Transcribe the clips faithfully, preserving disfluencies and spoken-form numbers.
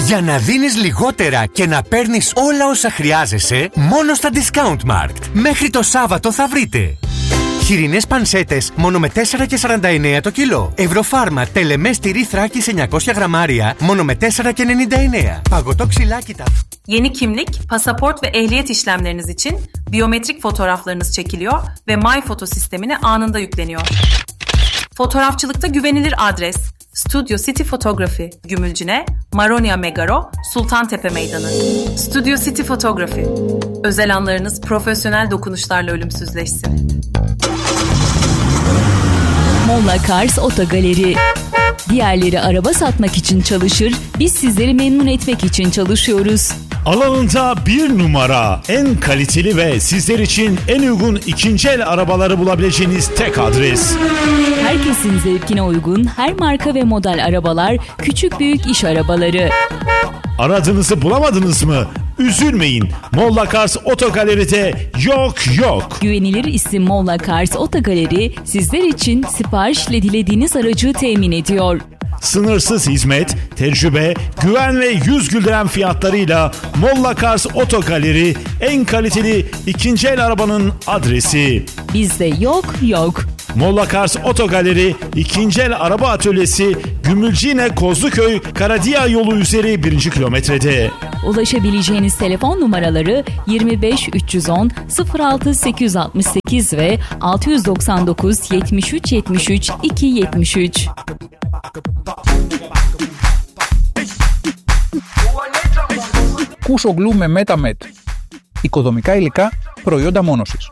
Για να δίνεις λιγότερα και να παίρνεις όλα όσα χρειάζεσαι, μόνο στα Discountmarkt. Μέχρι το Σάββατο θα βρείτε χοιρινές πανσέτες μόνο με τέσσερα και σαράντα εννέα το κιλό. Ευρωφάρμα τελεμές τυρί Θράκης εννιακόσια γραμμάρια μόνο με τέσσερα και ενενήντα εννέα. Παγωτό ξυλάκι τα... Yeni kimlik, pasaport ve ehliyet işlemleriniz için biyometrik fotoğraflarınız çekiliyor ve MyPhoto sistemine anında yükleniyor. Fotoğrafçılıkta güvenilir adres Studio City Photography, Gümülcine, Maronia Megaro, Sultantepe Meydanı. Studio City Photography. Özel anlarınız profesyonel dokunuşlarla ölümsüzleşsin. Molla Cars Otogaleri. Diğerleri araba satmak için çalışır, biz sizleri memnun etmek için çalışıyoruz. Alanında bir numara, en kaliteli ve sizler için en uygun ikinci el arabaları bulabileceğiniz tek adres. Herkesin zevkine uygun her marka ve model arabalar, küçük büyük iş arabaları. Aradığınızı bulamadınız mı? Üzülmeyin. Molla Cars Otogaleri'de yok yok. Güvenilir isim Molla Cars Otogaleri sizler için siparişle dilediğiniz aracı temin ediyor. Sınırsız hizmet, tecrübe, güven ve yüz güldüren fiyatlarıyla Molla Cars Otogaleri en kaliteli ikinci el arabanın adresi. Bizde yok yok. Molla Cars Otogaleri ikinci el araba atölyesi Gümülcine Kozluköy Karadiya yolu üzeri birinci kilometrede. Ulaşabileceğiniz telefon numaraları yirmi beş üç yüz on sıfır altı sekiz yüz altmış sekiz ve altı doksan dokuz yetmiş üç yetmiş üç iki yetmiş üç. Κούσογλου με MetaMed. Οικοδομικά υλικά, προϊόντα μόνωσης.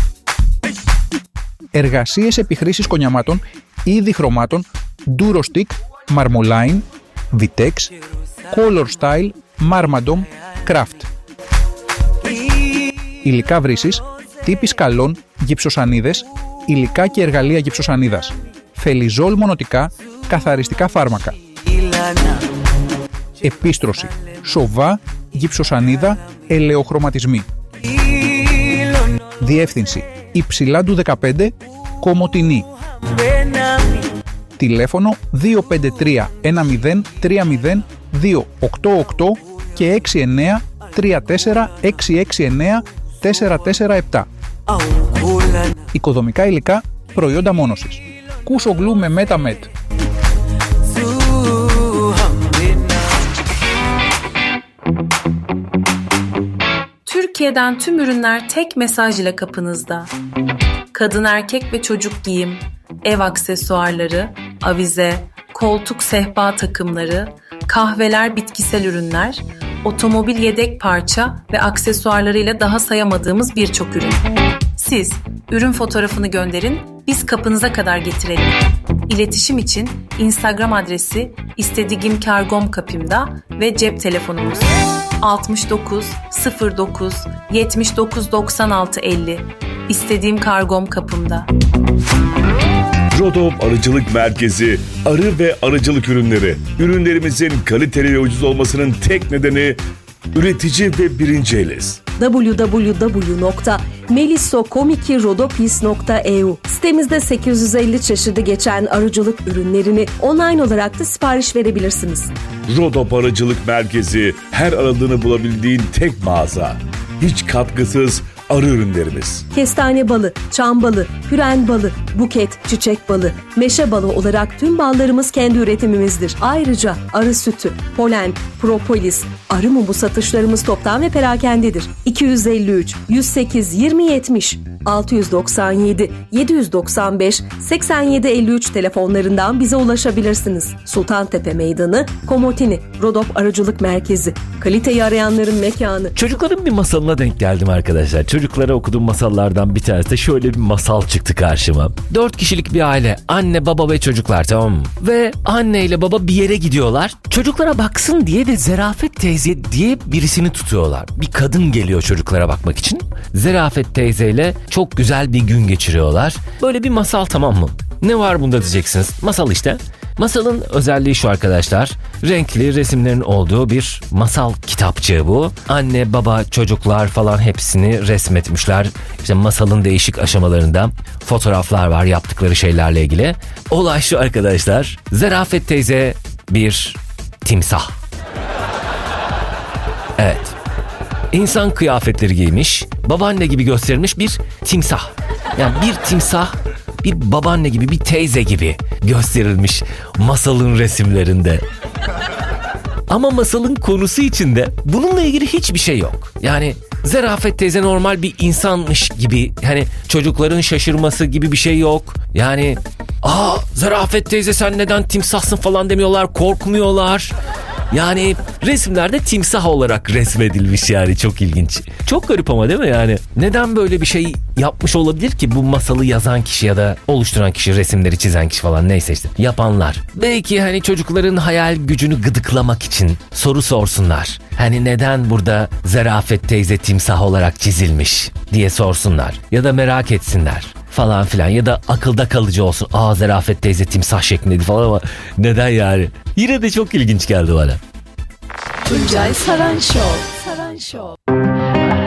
Εργασίες επιχρήσης κονιαμάτων, είδη χρωμάτων, Durostick, Marmoline, Vitex, Color Style, Marmadom, Craft. Υλικά βρύσης, τύποι σκαλών, γυψοσανίδες, υλικά και εργαλεία γυψοσανίδας. Φελιζόλ μονοτικά, καθαριστικά φάρμακα. Επίστρωση, σοβά, γυψοσανίδα, ελαιοχρωματισμοί. Διεύθυνση, Υψηλάντου δεκαπέντε, Κομοτηνή. Τηλέφωνο δύο πέντε τρία ένα μηδέν τρία μηδέν δύο οκτώ οκτώ και έξι εννέα τρία τέσσερα έξι έξι εννέα τέσσερα τέσσερα επτά. Οικοδομικά υλικά, προϊόντα μόνωσης. Κούσογλου με MetaMed. Türkiye'den tüm ürünler tek mesaj ile kapınızda. Kadın, erkek ve çocuk giyim, ev aksesuarları, avize, koltuk sehpa takımları, kahveler, bitkisel ürünler, otomobil yedek parça ve aksesuarlarıyla daha sayamadığımız birçok ürün. Siz ürün fotoğrafını gönderin, biz kapınıza kadar getirelim. İletişim için Instagram adresi istediğim kargom kapımda ve cep telefonumuz altmış dokuz sıfır dokuz yetmiş dokuz doksan altı elli. İstediğim kargom kapımda. Rodop Arıcılık Merkezi, arı ve arıcılık ürünleri. Ürünlerimizin kaliteli ve ucuz olmasının tek nedeni üretici ve birinci eliz. double-u double-u double-u nokta melissokomikirodopis nokta e u Sitemizde sekiz yüz elli çeşidi geçen arıcılık ürünlerini online olarak da sipariş verebilirsiniz. Rodop Arıcılık Merkezi, her aradığını bulabildiğin tek mağaza. Hiç katkısız arı ürünlerimiz. Kestane balı, çam balı, hüren balı, buket, çiçek balı, meşe balı olarak tüm ballarımız kendi üretimimizdir. Ayrıca arı sütü, polen, propolis, arı mumu satışlarımız toptan ve perakendedir. iki yüz elli üç yüz sekiz yirmi yetmiş altı doksan yedi yedi doksan beş seksen yedi elli üç telefonlarından bize ulaşabilirsiniz. Sultantepe Meydanı, Komotini, Rodop Arıcılık Merkezi. Kaliteyi arayanların mekanı. Çocukların bir masalına denk geldim arkadaşlar. Çocuklara okuduğum masallardan bir tanesi de şöyle bir masal çıktı karşıma. Dört kişilik bir aile. Anne, baba ve çocuklar, tamam mı? Ve anne ile baba bir yere gidiyorlar. Çocuklara baksın diye de Zerafet teyze diye birisini tutuyorlar. Bir kadın geliyor çocuklara bakmak için. Zerafet teyzeyle çok güzel bir gün geçiriyorlar. Böyle bir masal, tamam mı? Ne var bunda diyeceksiniz. Masal işte. Masalın özelliği şu arkadaşlar. Renkli resimlerin olduğu bir masal kitapçığı bu. Anne, baba, çocuklar falan hepsini resmetmişler. İşte masalın değişik aşamalarında fotoğraflar var yaptıkları şeylerle ilgili. Olay şu arkadaşlar. Zerafet teyze bir timsah. Evet. İnsan kıyafetleri giymiş, babaanne gibi gösterilmiş bir timsah. Yani bir timsah, bir babaanne gibi, bir teyze gibi gösterilmiş masalın resimlerinde. Ama masalın konusu içinde bununla ilgili hiçbir şey yok. Yani Zarafet teyze normal bir insanmış gibi, hani çocukların şaşırması gibi bir şey yok. Yani aa Zarafet teyze sen neden timsahsın falan demiyorlar, korkmuyorlar. Yani resimlerde timsah olarak resmedilmiş, yani çok ilginç. Çok garip ama değil mi yani? Neden böyle bir şey yapmış olabilir ki bu masalı yazan kişi ya da oluşturan kişi, resimleri çizen kişi falan, neyse işte yapanlar. Belki hani çocukların hayal gücünü gıdıklamak için soru sorsunlar. Hani neden burada Zarafet teyze timsah olarak çizilmiş diye sorsunlar ya da merak etsinler falan filan, ya da akılda kalıcı olsun. Aa Zarafet teyze timsah şeklindeydi falan, ama neden yani? Yine de çok ilginç geldi bana. Tuncay Saran Show. Saran Show.